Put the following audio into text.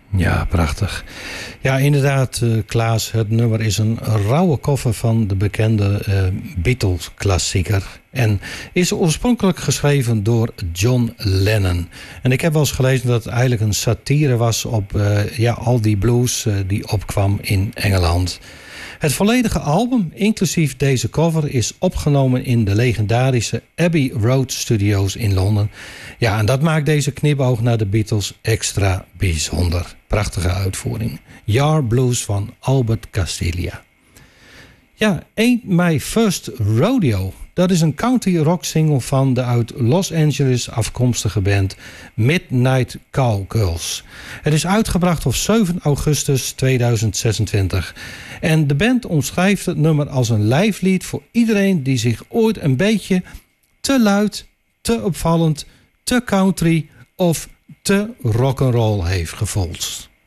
Ja, prachtig. Ja, inderdaad, Klaas. Het nummer is een rauwe cover van de bekende Beatles-klassieker. En is oorspronkelijk geschreven door John Lennon. En ik heb wel eens gelezen dat het eigenlijk een satire was op al die blues die opkwam in Engeland. Het volledige album, inclusief deze cover, is opgenomen in de legendarische Abbey Road Studios in Londen. Ja, en dat maakt deze knipoog naar de Beatles extra bijzonder. Prachtige uitvoering. Yard Blues van Albert Castiglia. Ja, Ain't My First Rodeo. Dat is een country rock single van de uit Los Angeles afkomstige band Midnight Cowgirls. Het is uitgebracht op 7 augustus 2026. En de band omschrijft het nummer als een lijflied voor iedereen die zich ooit een beetje te luid, te opvallend, te country of te rock'n'roll heeft gevoeld.